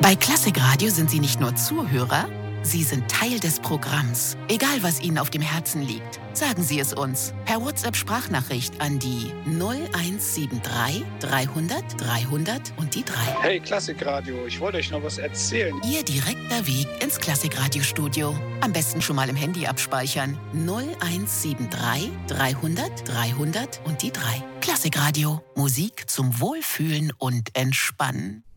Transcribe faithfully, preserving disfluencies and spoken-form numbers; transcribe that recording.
Bei Klassikradio sind Sie nicht nur Zuhörer, Sie sind Teil des Programms. Egal, was Ihnen auf dem Herzen liegt, sagen Sie es uns per WhatsApp-Sprachnachricht an die null eins sieben drei dreihundert dreihundert und die drei. Hey Klassikradio, ich wollte euch noch was erzählen. Ihr direkter Weg ins Klassikradio-Studio. Am besten schon mal im Handy abspeichern. null eins sieben drei dreihundert dreihundert und die drei. Klassikradio. Musik zum Wohlfühlen und Entspannen.